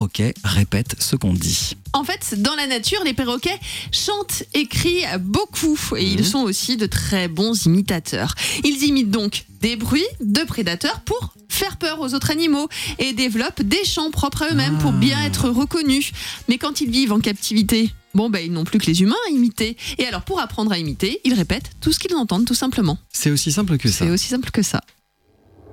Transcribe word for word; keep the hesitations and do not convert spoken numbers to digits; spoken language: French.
perroquets répètent ce qu'on dit. En fait, dans la nature, les perroquets chantent et crient beaucoup et ils sont aussi de très bons imitateurs. Ils imitent donc des bruits de prédateurs pour faire peur aux autres animaux et développent des chants propres à eux-mêmes pour bien être reconnus. Mais quand ils vivent en captivité, bon, bah, ils n'ont plus que les humains à imiter. Et alors, pour apprendre à imiter, ils répètent tout ce qu'ils entendent, tout simplement. C'est aussi simple que ça. C'est aussi simple que ça.